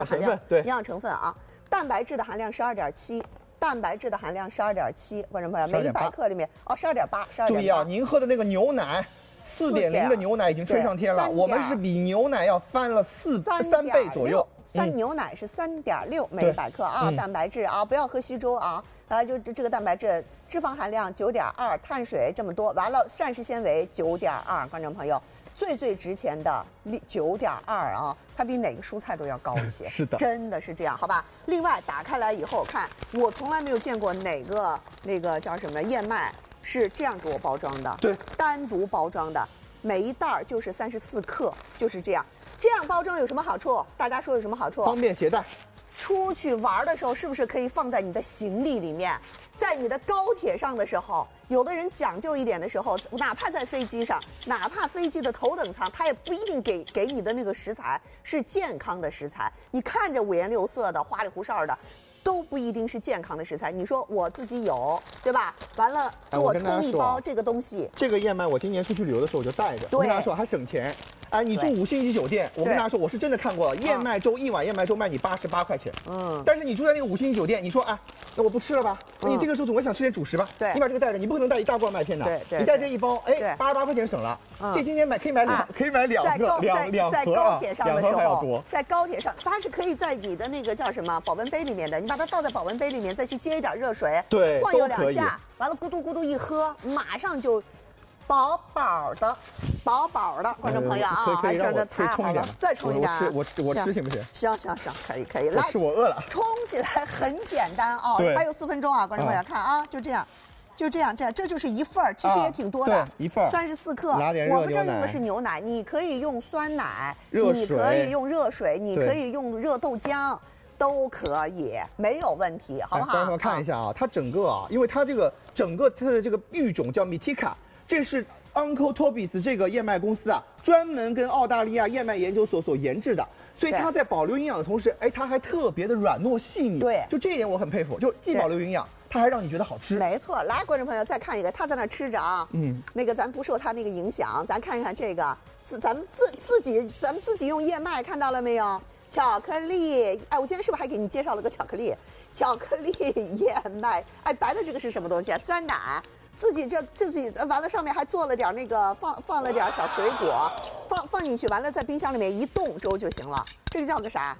含量， 对， 营养成分啊，蛋白质的含量12.7。蛋白质的含量12.7，观众朋友，每100克里面12.8。 注意啊，您喝的那个牛奶，4.0的牛奶已经吹上天了，我们是比牛奶要翻了3倍左右。 牛奶是3.6每100克啊，蛋白质啊，不要喝稀粥啊。就这个蛋白质，脂肪含量9.2，碳水这么多，完了膳食纤维9.2，观众朋友。最值钱的9.2啊，它比哪个蔬菜都要高一些。 是的， 真的是这样，好吧？另外打开来以后看，我从来没有见过哪个那个叫什么燕麦是这样给我包装的， 对， 单独包装的，每一袋就是34克，就是这样。这样包装有什么好处？大家说有什么好处？ 方便携带。 出去玩的时候，是不是可以放在你的行李里面？在你的高铁上的时候，有的人讲究一点的时候，哪怕在飞机上，哪怕飞机的头等舱，他也不一定给你的那个食材是健康的食材。你看着五颜六色的、花里胡哨的，都不一定是健康的食材。你说我自己有，对吧？完了给我冲一包这个东西。 这个燕麦我今年出去旅游的时候我就带着，我跟大家说还省钱。哎，你住5星级酒店，我跟大家说，我是真的看过了，燕麦粥1碗燕麦粥卖你88块钱。但是你住在那个5星级酒店，你说哎，那我不吃了吧？你这个时候总会想吃点主食吧？ 对， 你把这个带着，你不可能带一大罐麦片的。 对， 你带这一包，哎，88块钱省了。这今天可以买两个， 在高铁上的时候， 在高铁上，它是可以在你的那个叫什么保温杯里面的，你把它倒在保温杯里面，再去接一点热水， 对， 晃悠2下，完了咕嘟咕嘟一喝，马上就。饱饱的，观众朋友啊， 真的太好了，再冲一点， 我吃行不行？ 行，可以，来， 是我饿了。 冲起来很简单啊，还有4分钟啊，观众朋友看啊，就这样，这就是一份儿，其实也挺多的， 一份 34克。我们这儿用的是牛奶，你可以用酸奶，你可以用热水，你可以用热豆浆。都可以，没有问题，好不好？ 观众朋友看一下啊，它整个啊，因为它整个它的这个育种叫 Mitika， 这是 Uncle Toby's 这个燕麦公司啊，专门跟澳大利亚燕麦研究所所研制的，所以它在保留营养的同时，哎，它还特别的软糯细腻。 对， 就这一点我很佩服，就既保留营养，它还让你觉得好吃。 没错，来，观众朋友再看一个，他在那吃着啊，那个咱不受他那个影响，咱看一看这个，咱们自己用燕麦，看到了没有？巧克力，哎，我今天是不是还给你介绍了个巧克力燕麦？哎，白的这个是什么东西啊？酸奶，自己完了，上面还做了点那个放了点小水果，放进去，完了在冰箱里面一冻粥就行了。这个叫个啥？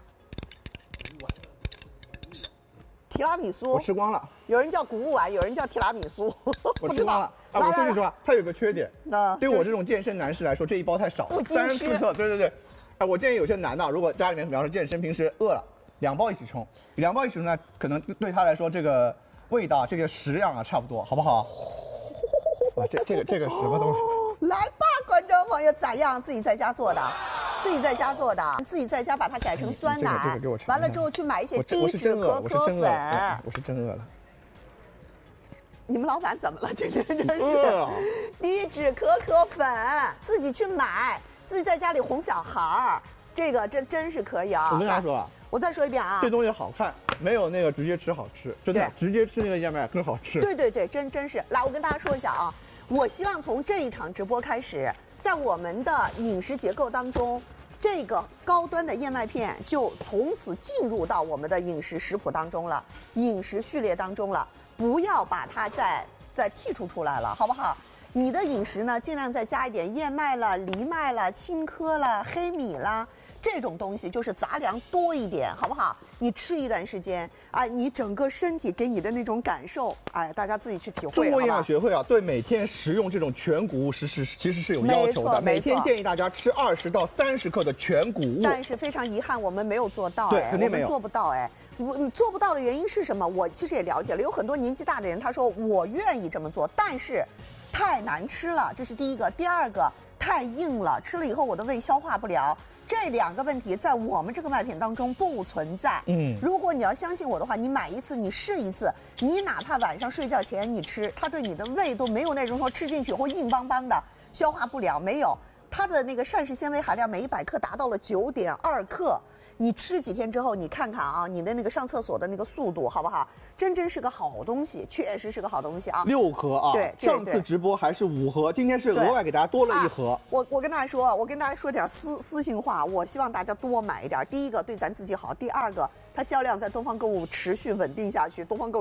提拉米苏。 我吃光了。 有人叫谷物丸，有人叫提拉米苏。 我吃光了。啊，我说句实话，它有个缺点，对我这种健身男士来说，这一包太少了，34克，对。哎，我建议有些男的，如果家里面比方说健身，平时饿了，2包一起冲，2包一起冲呢，可能对他来说这个味道、这个食量啊差不多，好不好？哇，这个什么东西？ 来吧，观众朋友，咋样？自己在家做的，自己在家把它改成酸奶，完了之后去买一些低脂可可粉。 我是真饿了。 你们老板怎么了？这真是低脂可可粉，自己去买。自己在家里哄小孩儿，这个真是可以啊！ 我跟大家说啊， 我再说一遍啊， 这东西好看，没有那个直接吃好吃，真的，直接吃那个燕麦更好吃。 对，真是。来，我跟大家说一下啊，我希望从这一场直播开始，在我们的饮食结构当中，这个高端的燕麦片就从此进入到我们的饮食食谱当中了，饮食序列当中了，不要把它再剔除出来了，好不好？你的饮食呢，尽量再加一点燕麦了、藜麦了、青稞了、黑米啦，这种东西就是杂粮多一点，好不好？你吃一段时间啊，你整个身体给你的那种感受，哎，大家自己去体会。 中国营养学会啊，对每天食用这种全谷物其实是有要求的，每天建议大家吃20到30克的全谷物。 但是非常遗憾，我们没有做到， 对，肯定没有， 我们做不到，哎。你做不到的原因是什么？我其实也了解了，有很多年纪大的人，他说我愿意这么做，但是太难吃了，这是第一个。第二个，太硬了，吃了以后我的胃消化不了。这2个问题在我们这个麦片当中不存在。如果你要相信我的话，你买一次，你试一次，你哪怕晚上睡觉前你吃，它对你的胃都没有那种说吃进去会硬邦邦的，消化不了，没有。它的那个膳食纤维含量每100克达到了9.2克。 你吃几天之后，你看看啊，你的那个上厕所的那个速度好不好？真是个好东西，确实是个好东西啊。 6盒啊， 对， 上次直播还是5盒，今天是额外给大家多了1盒。 我跟大家说点私信话，我希望大家多买一点。第一个对咱自己好，第二个它销量在东方购物持续稳定下去，东方购物。